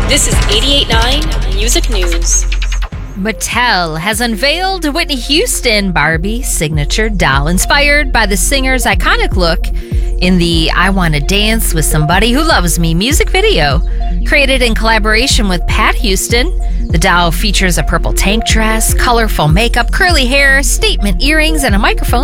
This is 88.9 Music News. Mattel has unveiled Whitney Houston Barbie signature doll inspired by the singer's iconic look in the I Wanna Dance with Somebody Who Loves Me music video. Created in collaboration with Pat Houston, the doll features a purple tank dress, colorful makeup, curly hair, statement earrings, and a microphone